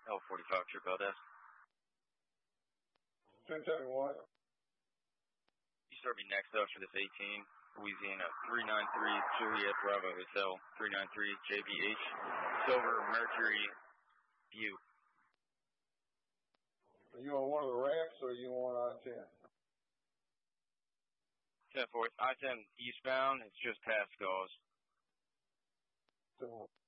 L45 Trip LDS. 1071. You start me next up for this 18, Louisiana 393 Juliet Bravo Hotel 393 JBH Silver Mercury View. Are you on one of the ramps or are you on I-10? 10-4, I-10 eastbound, it's just past Gauze. So